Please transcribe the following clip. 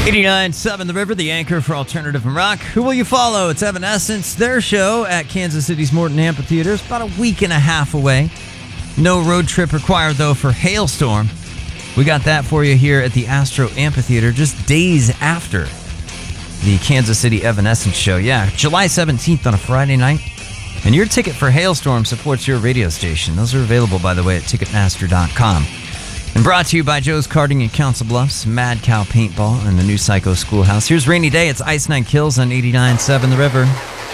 89.7 The River, the anchor for alternative and rock. Who will you follow? It's Evanescence, their show at Kansas City's Morton Amphitheater. It's about a week and a half away. No road trip required, though, for Hailstorm. We got that for you here at the Astro Amphitheater just days after the Kansas City Evanescence show. Yeah, July 17th on a Friday night. And your ticket for Hailstorm supports your radio station. Those are available, by the way, at Ticketmaster.com. And brought to you by Joe's Karting in Council Bluffs, Mad Cow Paintball, and the new Psycho Schoolhouse. Here's Rainy Day. It's Ice Nine Kills on 89.7 The River.